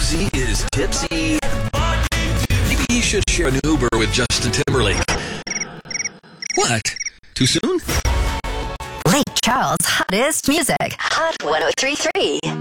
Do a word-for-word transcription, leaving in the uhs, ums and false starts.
Susie is tipsy. Maybe he should share an Uber with Justin Timberlake. What? Too soon? Lake Charles' hottest music. Hot one oh three point three.